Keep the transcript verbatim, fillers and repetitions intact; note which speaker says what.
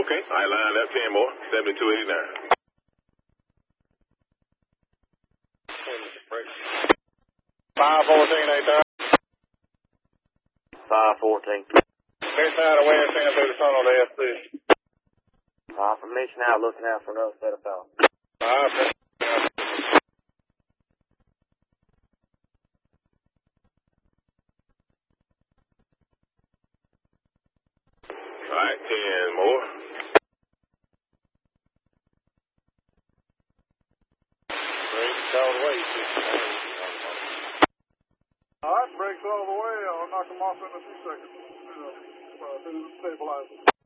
Speaker 1: Okay, I line up ten more. seventy-two eighty-nine.
Speaker 2: five fourteen, eight thousand.
Speaker 3: five fourteen.
Speaker 2: Next time the wind stand through the tunnel to S six.
Speaker 3: Uh, formation out, looking out for another set of fellas.
Speaker 2: All right.
Speaker 1: All right, ten more.
Speaker 2: Brakes all the way.
Speaker 4: All right, brakes all the way. I'll knock them off in a few seconds. You know, uh, do the stabilizer.